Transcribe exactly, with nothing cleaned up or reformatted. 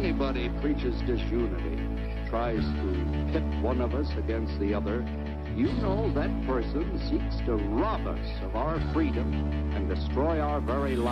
anybody preaches disunity, tries to pit one of us against the other, you know that person seeks to rob us of our freedom and destroy our very life.